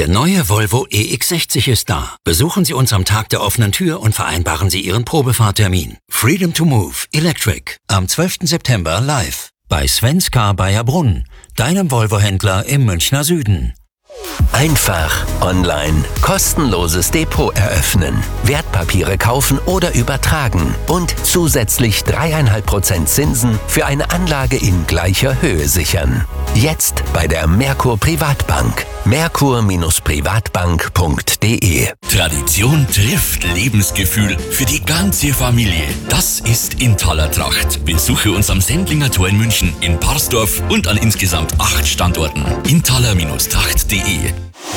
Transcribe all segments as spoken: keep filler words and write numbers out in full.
Der neue Volvo E X sechzig ist da. Besuchen Sie uns am Tag der offenen Tür und vereinbaren Sie Ihren Probefahrtermin. Freedom to Move Electric am zwölften September live bei Svenska Baierbrunn, deinem Volvo-Händler im Münchner Süden. Einfach online kostenloses Depot eröffnen, Wertpapiere kaufen oder übertragen und zusätzlich drei Komma fünf Prozent Zinsen für eine Anlage in gleicher Höhe sichern. Jetzt bei der Merkur Privatbank. merkur Privatbank punkt de. Tradition trifft Lebensgefühl für die ganze Familie. Das ist Intaler Tracht. Besuche uns am Sendlinger Tor in München, in Parsdorf und an insgesamt acht Standorten. intaler Tracht punkt de.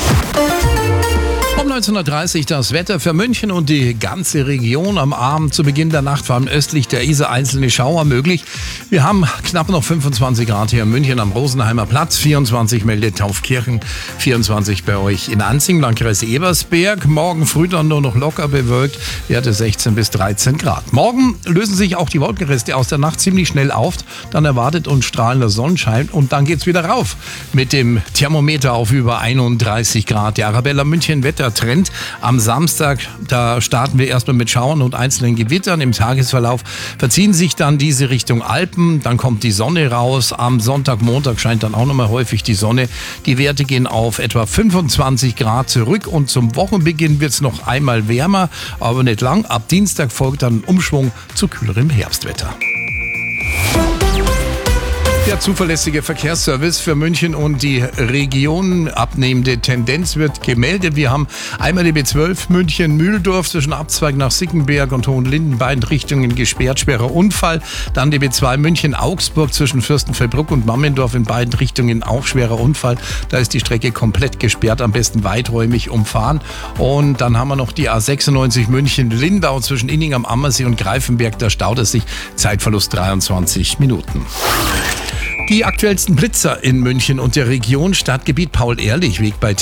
Um neunzehn Uhr dreißig das Wetter für München und die ganze Region. Am Abend zu Beginn der Nacht waren östlich der Isar einzelne Schauer möglich. Wir haben knapp noch fünfundzwanzig Grad hier in München am Rosenheimer Platz, vierundzwanzig meldet Taufkirchen, vierundzwanzig bei euch in Anzing, Landkreis Ebersberg. Morgen früh dann nur noch locker bewölkt, Werte sechzehn bis dreizehn Grad. Morgen lösen sich auch die Wolkenreste aus der Nacht ziemlich schnell auf. Dann erwartet uns strahlender Sonnenschein und dann geht's wieder rauf mit dem Thermometer auf über einunddreißig Grad. Die Arabella München Wetter Trend. Am Samstag, da starten wir erstmal mit Schauern und einzelnen Gewittern. Im Tagesverlauf verziehen sich dann diese Richtung Alpen. Dann kommt die Sonne raus. Am Sonntag, Montag scheint dann auch nochmal häufig die Sonne. Die Werte gehen auf etwa fünfundzwanzig Grad zurück und zum Wochenbeginn wird es noch einmal wärmer, aber nicht lang. Ab Dienstag folgt dann ein Umschwung zu kühlerem Herbstwetter. Der zuverlässige Verkehrsservice für München und die Region. Abnehmende Tendenz wird gemeldet. Wir haben einmal die B zwölf München-Mühldorf zwischen Abzweig nach Sickenberg und Hohenlinden, beiden Richtungen gesperrt, schwerer Unfall. Dann die B zwei München-Augsburg zwischen Fürstenfeldbruck und Mammendorf, in beiden Richtungen auch schwerer Unfall. Da ist die Strecke komplett gesperrt, am besten weiträumig umfahren. Und dann haben wir noch die A sechsundneunzig München-Lindau zwischen Inning am Ammersee und Greifenberg. Da staut es sich, Zeitverlust dreiundzwanzig Minuten. Die aktuellsten Blitzer in München und der Region. Stadtgebiet Paul-Ehrlich-Weg bei